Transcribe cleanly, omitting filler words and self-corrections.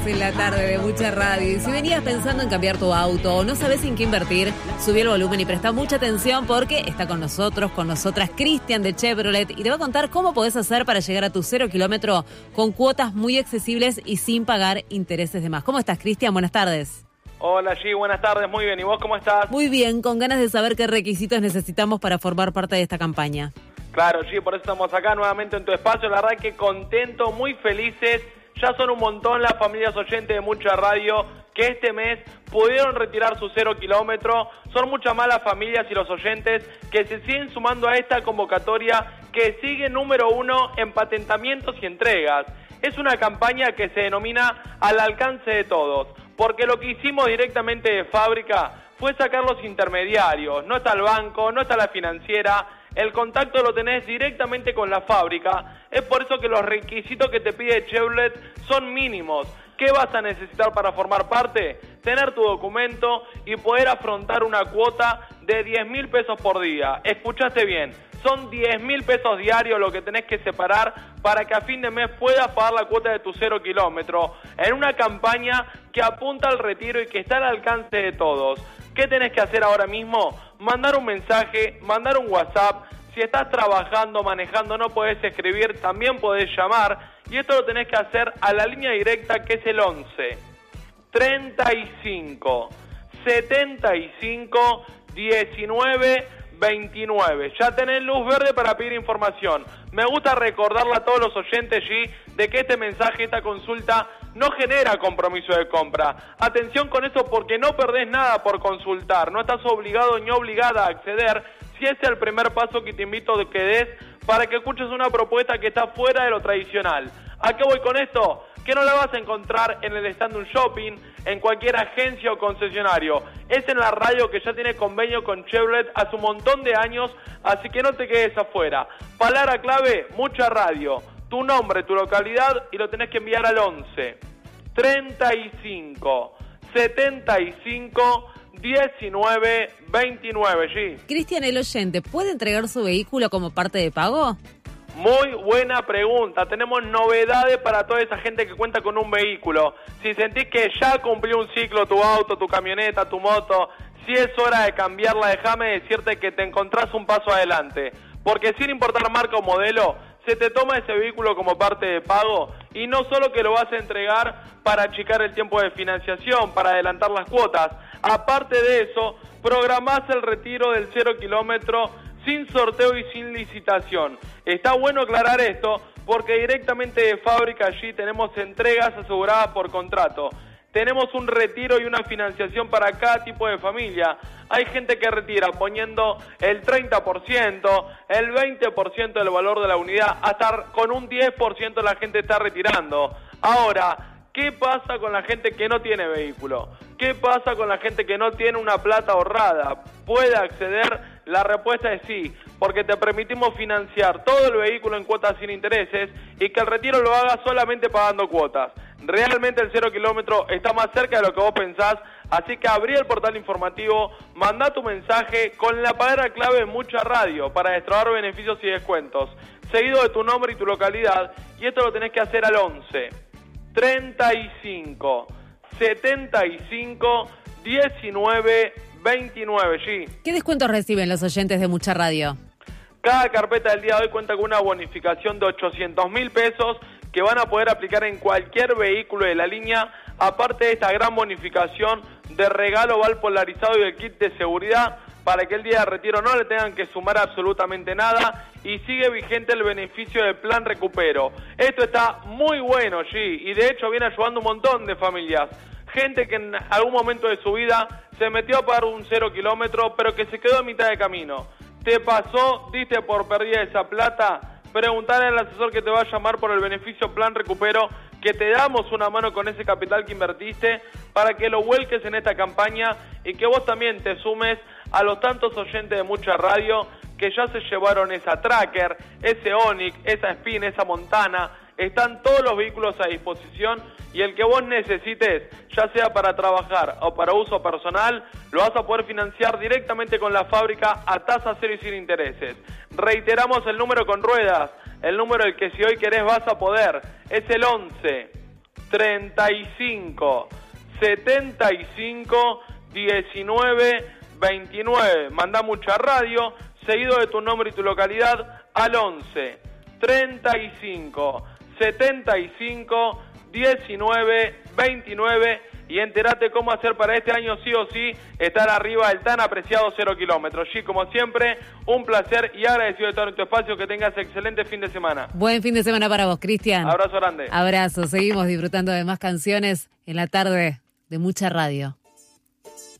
En la tarde de Mucha Radio. Y si venías pensando en cambiar tu auto o no sabes en qué invertir, subí el volumen y presta mucha atención porque está con nosotras, Cristian de Chevrolet, y te va a contar cómo podés hacer para llegar a tu 0 kilómetro con cuotas muy accesibles y sin pagar intereses de más. ¿Cómo estás, Cristian? Buenas tardes. Hola, G, buenas tardes, muy bien. ¿Y vos cómo estás? Muy bien, con ganas de saber qué requisitos necesitamos para formar parte de esta campaña. Claro, G, por eso estamos acá nuevamente en tu espacio. La verdad que contentos, muy felices. Ya son un montón las familias oyentes de Mucha Radio que este mes pudieron retirar su 0 kilómetro. Son muchas más las familias y los oyentes que se siguen sumando a esta convocatoria que sigue número 1 en patentamientos y entregas. Es una campaña que se denomina al alcance de todos, porque lo que hicimos directamente de fábrica fue sacar los intermediarios. No está el banco, no está la financiera. El contacto lo tenés directamente con la fábrica. Es por eso que los requisitos que te pide Chevrolet son mínimos. ¿Qué vas a necesitar para formar parte? Tener tu documento y poder afrontar una cuota de 10.000 pesos por día. Escuchaste bien, son 10.000 pesos diarios lo que tenés que separar para que a fin de mes puedas pagar la cuota de tu 0 kilómetro en una campaña que apunta al retiro y que está al alcance de todos. ¿Qué tenés que hacer ahora mismo? Mandar un mensaje, mandar un WhatsApp. Si estás trabajando, manejando, no podés escribir, también podés llamar. Y esto lo tenés que hacer a la línea directa, que es el 11 35 75 19 29. Ya tenés luz verde para pedir información. Me gusta recordarle a todos los oyentes, G, de que este mensaje, esta consulta, no genera compromiso de compra. Atención con eso porque no perdés nada por consultar. No estás obligado ni obligada a acceder si ese es el primer paso que te invito a que des para que escuches una propuesta que está fuera de lo tradicional. ¿A qué voy con esto? Que no la vas a encontrar en el stand de un shopping, en cualquier agencia o concesionario. Es en la radio que ya tiene convenio con Chevrolet hace un montón de años, así que no te quedes afuera. Palabra clave, Mucha Radio. Tu nombre, tu localidad y lo tenés que enviar al 11 35 75 19 29, G. Cristian, el oyente, ¿puede entregar su vehículo como parte de pago? Muy buena pregunta. Tenemos novedades para toda esa gente que cuenta con un vehículo. Si sentís que ya cumplió un ciclo tu auto, tu camioneta, tu moto, si es hora de cambiarla, déjame decirte que te encontrás un paso adelante. Porque sin importar marca o modelo, se te toma ese vehículo como parte de pago y no solo que lo vas a entregar para achicar el tiempo de financiación, para adelantar las cuotas. Aparte de eso, programás el retiro del 0 kilómetro sin sorteo y sin licitación. Está bueno aclarar esto porque directamente de fábrica allí tenemos entregas aseguradas por contrato. Tenemos un retiro y una financiación para cada tipo de familia. Hay gente que retira poniendo el 30%, el 20% del valor de la unidad, hasta con un 10% la gente está retirando. Ahora, ¿qué pasa con la gente que no tiene vehículo? ¿Qué pasa con la gente que no tiene una plata ahorrada? ¿Puede acceder? La respuesta es sí, porque te permitimos financiar todo el vehículo en cuotas sin intereses y que el retiro lo hagas solamente pagando cuotas. Realmente el 0 kilómetro está más cerca de lo que vos pensás, así que abrí el portal informativo, mandá tu mensaje con la palabra clave Mucha Radio para destrabar beneficios y descuentos, seguido de tu nombre y tu localidad, y esto lo tenés que hacer al 11 35 75 19 29, G. ¿Qué descuentos reciben los oyentes de Mucha Radio? Cada carpeta del día de hoy cuenta con una bonificación de 800.000 pesos que van a poder aplicar en cualquier vehículo de la línea. Aparte de esta gran bonificación de regalo Val polarizado y el kit de seguridad para que el día de retiro no le tengan que sumar absolutamente nada, y sigue vigente el beneficio del plan recupero. Esto está muy bueno, G, y de hecho viene ayudando un montón de familias. Gente que en algún momento de su vida se metió a pagar un 0 kilómetro, pero que se quedó a mitad de camino. ¿Te pasó? ¿Diste por perdida esa plata? Preguntale al asesor que te va a llamar por el beneficio Plan Recupero, que te damos una mano con ese capital que invertiste para que lo vuelques en esta campaña y que vos también te sumes a los tantos oyentes de Mucha Radio que ya se llevaron esa Tracker, ese Onix, esa Spin, esa Montana. Están todos los vehículos a disposición y el que vos necesites, ya sea para trabajar o para uso personal, lo vas a poder financiar directamente con la fábrica a tasa cero y sin intereses. Reiteramos el número con ruedas, el número del que si hoy querés vas a poder, es el 11 35 75 19 29. Mandá mucha radio, seguido de tu nombre y tu localidad, al 11 35 75 19 29 y entérate cómo hacer para este año sí o sí estar arriba del tan apreciado 0 kilómetros. Sí, como siempre, un placer y agradecido de estar en tu espacio. Que tengas excelente fin de semana. Buen fin de semana para vos, Cristian. Abrazo grande. Abrazo. Seguimos disfrutando de más canciones en la tarde de mucha radio.